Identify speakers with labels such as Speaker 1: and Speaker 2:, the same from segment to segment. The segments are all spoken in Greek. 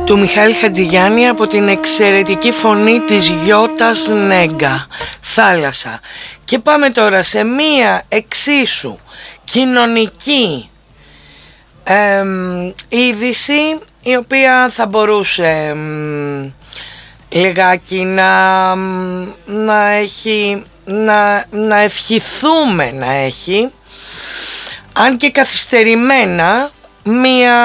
Speaker 1: του Μιχάλη Χατζηγιάννη από την εξαιρετική φωνή της Γιώτας Νέγκα, Θάλασσα. Και πάμε τώρα σε μία εξίσου κοινωνική είδηση, η οποία θα μπορούσε λιγάκι να έχει, να ευχηθούμε να έχει, αν και καθυστερημένα, μία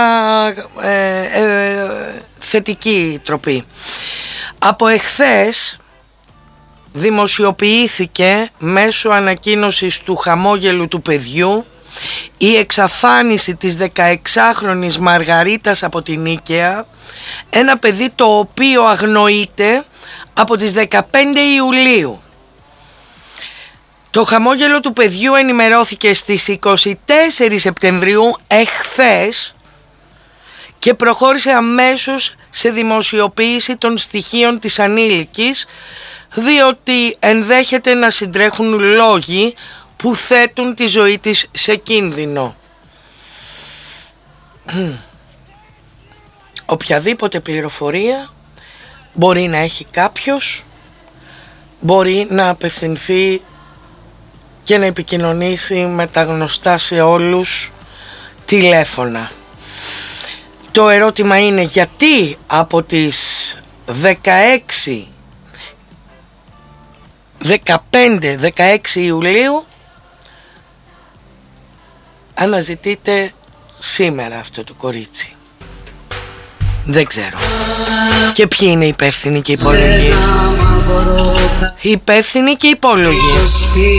Speaker 1: θετική τροπή. Από εχθές δημοσιοποιήθηκε μέσω ανακοίνωσης του χαμόγελου του παιδιού η εξαφάνιση της 16χρονης Μαργαρίτας από την Νίκαια, ένα παιδί το οποίο αγνοείται από τις 15 Ιουλίου. Το χαμόγελο του παιδιού ενημερώθηκε στις 24 Σεπτεμβρίου, εχθές, και προχώρησε αμέσως σε δημοσιοποίηση των στοιχείων της ανήλικης, διότι ενδέχεται να συντρέχουν λόγοι που θέτουν τη ζωή της σε κίνδυνο. Οποιαδήποτε πληροφορία μπορεί να έχει κάποιος, μπορεί να απευθυνθεί και να επικοινωνήσει με τα γνωστά σε όλους τηλέφωνα. Το ερώτημα είναι γιατί από τις 15-16 Ιουλίου αναζητείτε σήμερα αυτό το κορίτσι. Δεν ξέρω. Και ποιοι είναι οι υπεύθυνοι και οι υπόλογοι. Οι υπεύθυνοι και οι υπόλογοι.